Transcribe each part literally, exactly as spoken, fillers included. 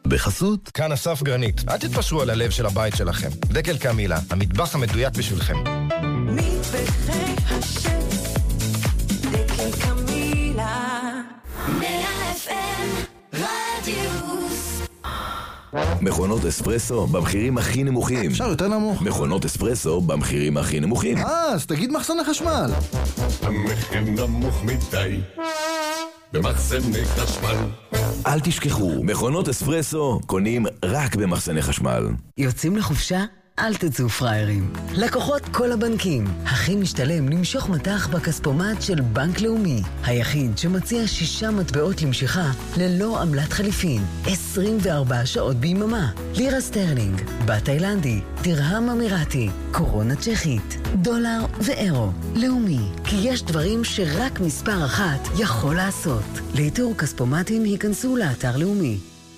בחסות כאן אסף גרנית. אל תתפשרו על הלב של הבית שלכם. דקל קמילה, המטבח המדויק בשבילכם. מטבחי השם, דקל קמילה. מאה אף אם רדיוס. מכונות אספרסו במחירים הכי נמוכים. אפשר יותר נמוך. מכונות אספרסו במחירים הכי נמוכים. אה, אז תגיד מחסני חשמל. המחיר נמוך מדי במחסני חשמל. אל תשכחו, מכונות אספרסו קונים רק במחסני חשמל. יוצאים לחופשה? אל תצאו פריירים. לקוחות כל הבנקים. הכי משתלם למשוך מטח בכספומט של בנק לאומי. היחיד שמציע שישה מטבעות למשיכה ללא עמלת חליפין. עשרים וארבע שעות ביממה. לירה סטרלינג, בת תאילנדי, דרהם אמירתי, קורונה צ'כית, דולר ואירו. לאומי, כי יש דברים שרק מספר אחת יכול לעשות. לאיתור כספומטים היכנסו לאתר לאומי.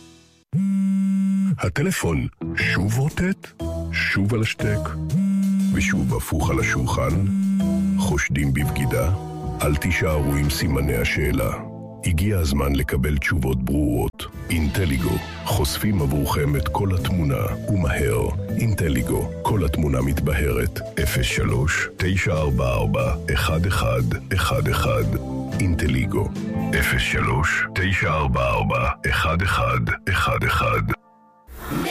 הטלפון שוב רוטט, שוב על השטק, ושוב הפוך על השולחן. חושדים בבגידה? אל תישארו עם סימני השאלה. הגיע הזמן לקבל תשובות ברורות. אינטליגו, חושפים עבורכם את כל התמונה, ומהר. אינטליגו, כל התמונה מתבהרת. אפס שלוש תשע ארבע ארבע אחת אחד אחד אחד. אינטליגו, אפס שלוש תשע ארבע ארבע אחת אחד אחד אחד.